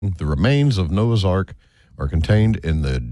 The remains of Noah's Ark are contained in the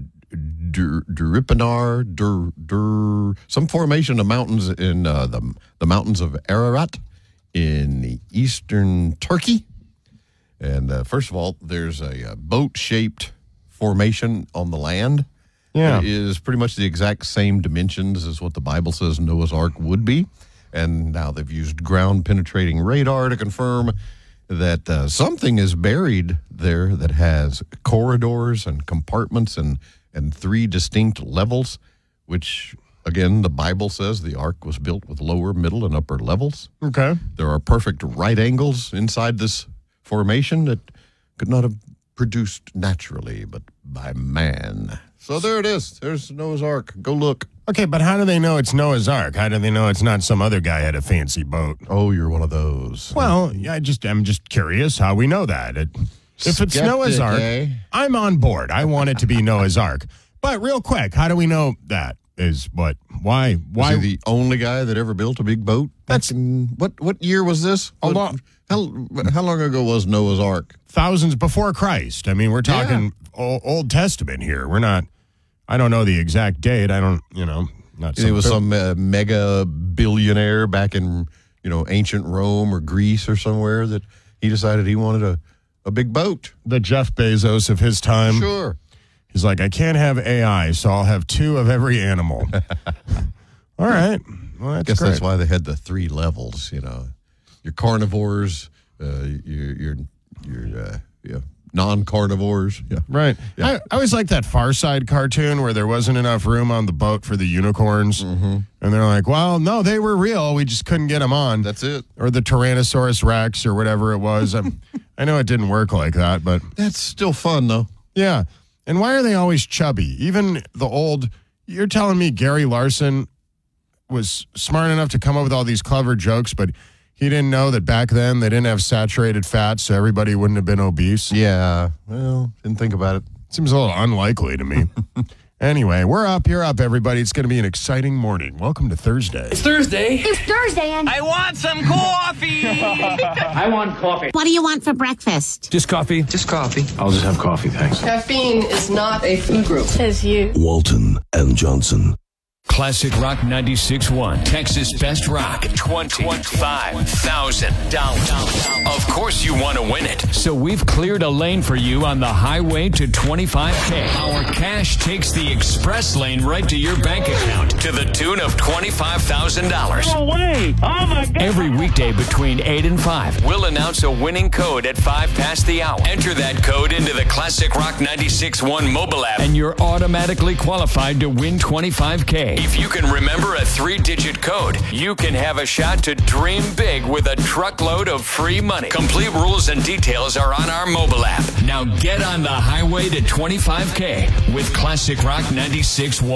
Duripanar, some formation of mountains in the mountains of Ararat in the eastern Turkey. And first of all, there's a boat-shaped formation on the land. Yeah. It is pretty much the exact same dimensions as what the Bible says Noah's Ark would be. And now they've used ground-penetrating radar to confirm that something is buried there that has corridors and compartments and 3 distinct levels, which, again, the Bible says the ark was built with lower, middle, and upper levels. Okay. There are perfect right angles inside this formation that could not have produced naturally, but by man. So there it is. There's Noah's Ark. Go look. Okay, but how do they know it's Noah's Ark? How do they know it's not some other guy had a fancy boat? Oh, you're one of those. Well, I'm just curious how we know that. If it's Skeptic, Noah's Ark, eh? I'm on board. I want it to be Noah's Ark. But real quick, how do we know that? Why? Was he the only guy that ever built a big boat? What year was this? How long ago was Noah's Ark? Thousands before Christ. I mean, we're talking Old Testament here. We're not. I don't know the exact date. I don't. Not. It was some mega billionaire back in ancient Rome or Greece or somewhere that he decided he wanted a big boat. The Jeff Bezos of his time. Sure. He's like, I can't have AI, so I'll have 2 of every animal. All right. Well, that's I guess great. that's why they had the 3 levels. Your carnivores, your non-carnivores. Yeah. Right. Yeah. I always liked that Far Side cartoon where there wasn't enough room on the boat for the unicorns. Mm-hmm. And they're like, well, no, they were real. We just couldn't get them on. That's it. Or the Tyrannosaurus Rex or whatever it was. I know it didn't work like that, but. That's still fun, though. Yeah. And why are they always chubby? Even the old, you're telling me Gary Larson was smart enough to come up with all these clever jokes, but he didn't know that back then they didn't have saturated fat, so everybody wouldn't have been obese? Yeah. Well, didn't think about it. Seems a little unlikely to me. Anyway, we're up. You're up, everybody. It's going to be an exciting morning. Welcome to Thursday. It's Thursday. It's Thursday, and I want some coffee. I want coffee. what do you want for breakfast? Just coffee. Just coffee. I'll just have coffee, thanks. Caffeine is not a food group. Says you. Walton and Johnson. Classic Rock 96.1, Texas Best Rock, $25,000. Of course you want to win it, so we've cleared a lane for you on the highway to 25K. Our cash takes the express lane right to your bank account to the tune of $25,000. No way! Oh my God! Every weekday between 8 and 5, we'll announce a winning code at 5 past the hour. Enter that code into the Classic Rock 96.1 mobile app, and you're automatically qualified to win 25K. If you can remember a 3-digit code, you can have a shot to dream big with a truckload of free money. Complete rules and details are on our mobile app. Now get on the highway to 25K with Classic Rock 96.1.